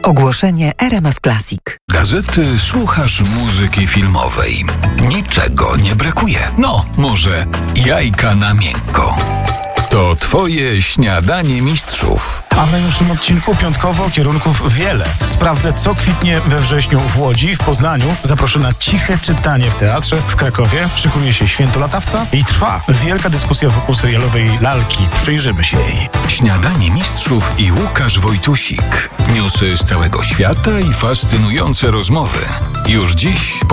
Ogłoszenie RMF Classic. Gazety słuchasz muzyki filmowej. Niczego nie brakuje. No, może jajka na miękko. To twoje śniadanie mistrzów. A w najnowszym odcinku piątkowo kierunków wiele. Sprawdzę, co kwitnie we wrześniu w Łodzi, w Poznaniu. Zaproszę na ciche czytanie w teatrze w Krakowie. Szykuje się Święto Latawca i trwa wielka dyskusja wokół serialowej Lalki. Przyjrzymy się jej. Śniadanie mistrzów i Łukasz Wojtusik. Newsy z całego świata i fascynujące rozmowy. Już dziś po